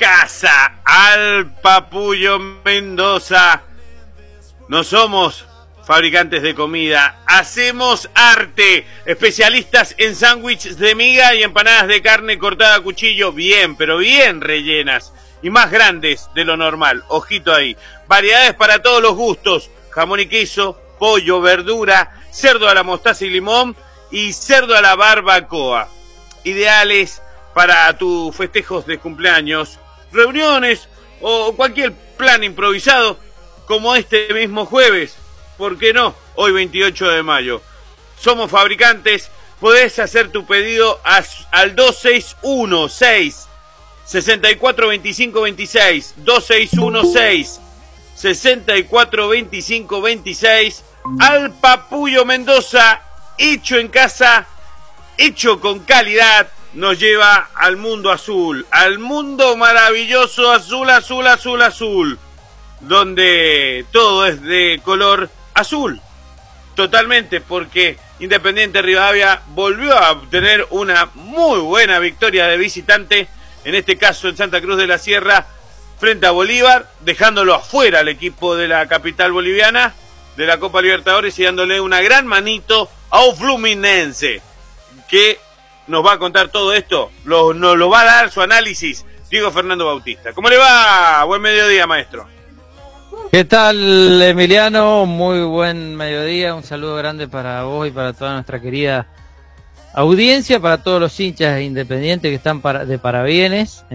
casa al Papullo Mendoza. No somos fabricantes de comida, hacemos arte. Especialistas en sándwiches de miga y empanadas de carne cortada a cuchillo, bien, pero bien rellenas y más grandes de lo normal. Ojito ahí. Variedades para todos los gustos: jamón y queso, pollo, verdura, cerdo a la mostaza y limón y cerdo a la barbacoa. Ideales para tus festejos de cumpleaños, reuniones o cualquier plan improvisado, como este mismo jueves. ¿Por qué no? Hoy 28 de mayo. Somos fabricantes. Podés hacer tu pedido al 2616 642526, 2616 642526. Al Papullo Mendoza, hecho en casa, hecho con calidad, nos lleva al mundo azul, al mundo maravilloso azul, azul, azul, azul, donde todo es de color azul, totalmente, porque Independiente Rivadavia volvió a obtener una muy buena victoria de visitante, en este caso en Santa Cruz de la Sierra, frente a Bolívar, dejándolo afuera al equipo de la capital boliviana de la Copa Libertadores y dándole una gran manito a un Fluminense, que nos va a contar todo esto, nos lo va a dar su análisis Diego Fernando Bautista. ¿Cómo le va? Buen mediodía, maestro. ¿Qué tal, Emiliano? Muy buen mediodía, un saludo grande para vos y para toda nuestra querida audiencia, para todos los hinchas independientes que están de parabienes,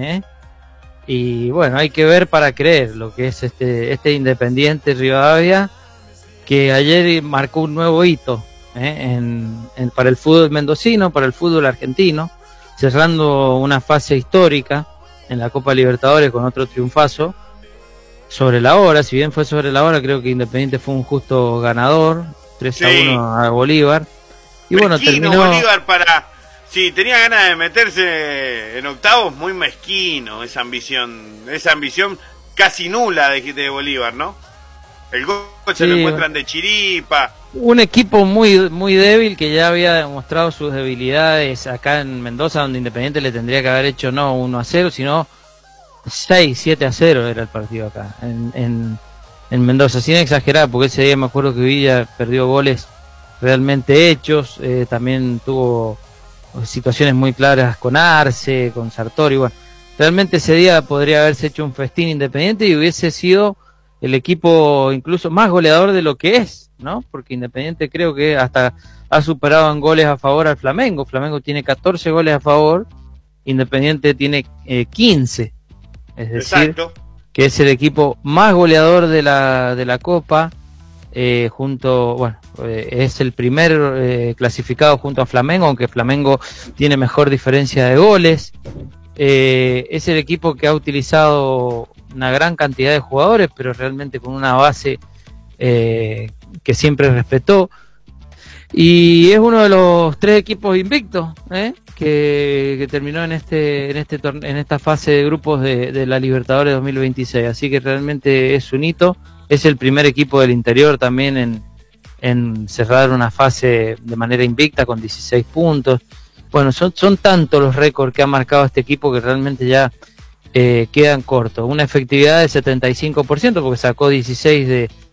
Y bueno, hay que ver para creer lo que es este Independiente Rivadavia, que ayer marcó un nuevo hito para el fútbol mendocino, para el fútbol argentino, cerrando una fase histórica en la Copa Libertadores con otro triunfazo sobre la hora. Si bien fue sobre la hora, creo que Independiente fue un justo ganador, 3-1 a Bolívar. Y bueno, terminó Bolívar si tenía ganas de meterse en octavos, muy mezquino esa ambición casi nula de Bolívar, ¿no? El gol se lo encuentran de chiripa. Un equipo muy, muy débil, que ya había demostrado sus debilidades acá en Mendoza, donde Independiente le tendría que haber hecho no 1-0, sino 6-7-0 era el partido acá en Mendoza, sin exagerar, porque ese día me acuerdo que Villa perdió goles realmente hechos, también tuvo situaciones muy claras con Arce, con Sartori. Bueno, realmente ese día podría haberse hecho un festín Independiente y hubiese sido el equipo incluso más goleador de lo que es, ¿no? Porque Independiente creo que hasta ha superado en goles a favor al Flamengo. Flamengo tiene 14 goles a favor, Independiente tiene 15. Es decir, exacto, que es el equipo más goleador de la Copa, es el primer clasificado junto a Flamengo, aunque Flamengo tiene mejor diferencia de goles. Es el equipo que ha utilizado una gran cantidad de jugadores, pero realmente con una base que siempre respetó. Y es uno de los 3 equipos invictos que terminó en esta fase de grupos de la Libertadores 2026. Así que realmente es un hito. Es el primer equipo del interior también en cerrar una fase de manera invicta con 16 puntos. Bueno, son tantos los récords que ha marcado este equipo que realmente ya quedan cortos. Una efectividad de 75%, porque sacó 16